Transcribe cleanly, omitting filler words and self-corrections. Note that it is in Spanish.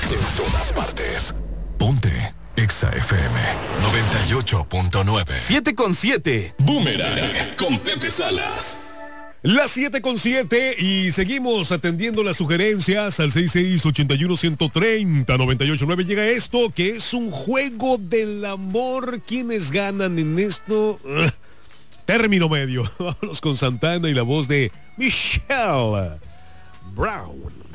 En todas partes. Ponte Exa FM 98.9. 7:7. Boomerang con Pepe Salas. Las 7:7 y seguimos atendiendo las sugerencias al 66-81-130-98.9. Llega esto que es un juego del amor. ¿Quiénes ganan en esto? Término medio. Vámonos con Santana y la voz de Michelle Brown.